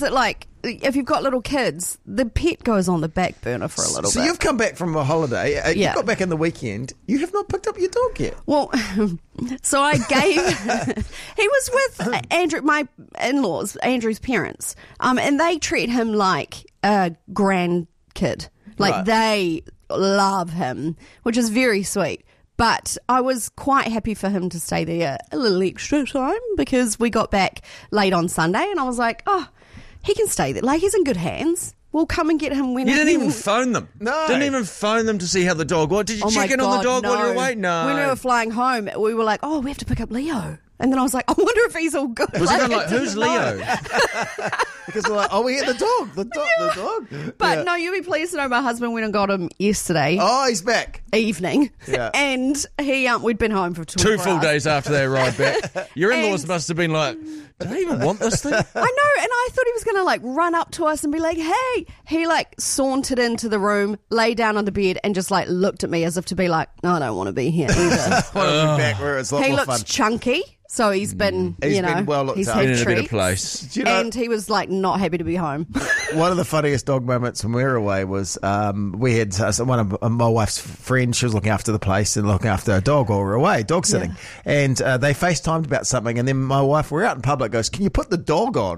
that, like, if you've got little kids, the pet goes on the back burner for a little bit. So you've come back from a holiday. You Yeah. got back in the weekend. You have not picked up your dog yet. Well, so I gave... he was with Andrew, my in-laws, Andrew's parents, and they treat him like a grandkid. Like, Right. they love him, which is very sweet. But I was quite happy for him to stay there a little extra time because we got back late on Sunday and I was like, oh, he can stay there. Like, he's in good hands. We'll come and get him when You didn't even phone them. No. Didn't even phone them to see how the dog was. Did you Oh check my in on the God, dog while you were away? No. When we were flying home, we were like, oh, we have to pick up Leo. And then I was like, I wonder if he's all good. Was he kind of like, I didn't who's know. Leo? Because we're like, oh, we had the dog. The dog. But Yeah. no, you'll be pleased to know my husband went and got him yesterday Oh, he's back. evening. Yeah. And we'd been home for 24 2 full hours. days after they arrived back. Your in-laws And- must have been like, do they even want this thing? I know, and I thought he was going to like run up to us and be like, hey. He like sauntered into the room, lay down on the bed and just like looked at me as if to be like, no, I don't want to be here either. Want to be back where it's a lot He more looks fun. chunky, so he's been, He's you know, been well looked he's after. had In a better treats. place. Do you know- And he was like not happy to be home. One of the funniest dog moments when we were away was we had one of my wife's friends. She was looking after the place and looking after a dog while we were away, dog sitting. Yeah. And they FaceTimed about something. And then my wife, we're out in public, goes, "Can you put the dog on?"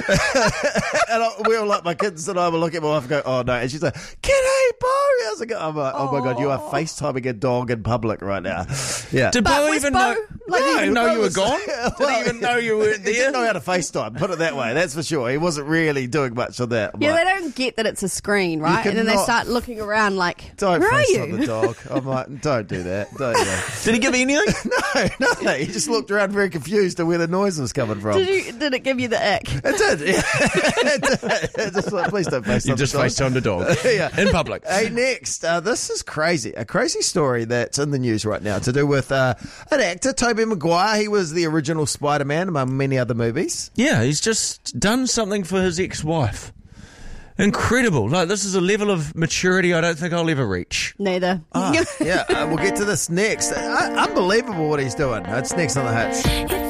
And we were like, my kids and I were looking at my wife and go, "Oh no!" And she's like, "Kitty, Bo!" How's it going? I'm like, "Oh my God, you are FaceTiming a dog in public right now." Yeah. Did But Bo was even Bo- know? like- Did he even know you were was- gone? Did he even know you were He didn't know there? how to FaceTime, put it that way, that's for sure. He wasn't really doing much on that. I'm Yeah, like, they don't get that it's a screen, right? And then they cannot- start looking around like, don't where are FaceTime you? the dog. I'm like, don't do that. Don't do that. Did he give you anything? No. He just looked around very confused at where the noise was coming from. Did it give you the ick? It did. Yeah. It did. Just like, please don't FaceTime You just the dog. FaceTimed a dog Yeah. in public. Hey, next, this is crazy. A crazy story that's in the news right now to do with an actor, Tobey Maguire. He was the original Spider-Man among many other movies. Yeah, he's just done something for his ex-wife. Incredible. Like, this is a level of maturity I don't think I'll ever reach. Neither. Yeah, we'll get to this next. Unbelievable what he's doing. It's next on The Hits.